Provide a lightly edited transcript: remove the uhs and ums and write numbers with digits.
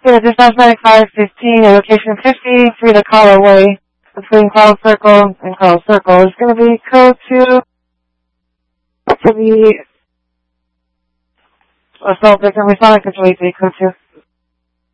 Yeah, dispatch 9515, location 50, Frida Kahlo Way, between Carl Circle and Carl Circle. It's going to be code 2 to the assault victim. Responding to 283, code 2.